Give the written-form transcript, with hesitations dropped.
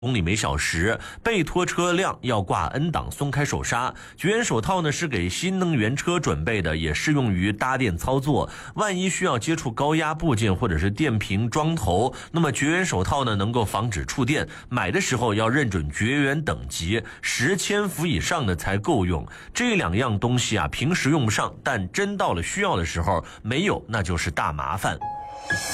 公里每小时，被拖车辆要挂 N 档松开手刹。绝缘手套呢是给新能源车准备的，也适用于搭电操作。万一需要接触高压部件或者是电瓶桩头，那么绝缘手套呢能够防止触电。买的时候要认准绝缘等级，10千伏以上的才够用。这2样东西啊，平时用不上，但真到了需要的时候没有，那就是大麻烦。